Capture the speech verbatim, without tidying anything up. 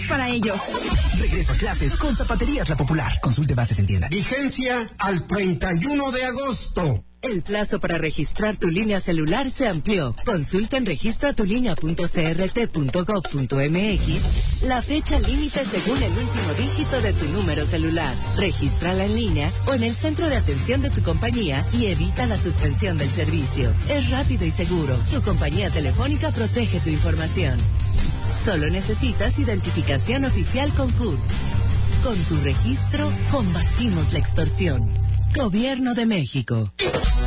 para ellos. Regreso a clases con Zapaterías La Popular. Consulte bases en tienda. Vigencia al treinta y uno de agosto. El plazo para registrar tu línea celular se amplió. Consulta en registratulínea punto c r t punto gov punto m x la fecha límite según el último dígito de tu número celular. Regístrala en línea o en el centro de atención de tu compañía y evita la suspensión del servicio. Es rápido y seguro. Tu compañía telefónica protege tu información. Solo necesitas identificación oficial con C U R. Con tu registro, combatimos la extorsión. Gobierno de México.